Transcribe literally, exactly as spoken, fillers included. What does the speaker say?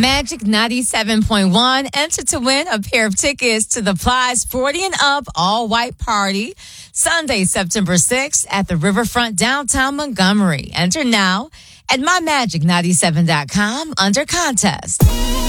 Magic ninety-seven point one. Enter to win a pair of tickets to the Plies forty and Up All-White Party, Sunday, September sixth at the Riverfront downtown Montgomery. Enter now at my magic ninety-seven dot com under contest.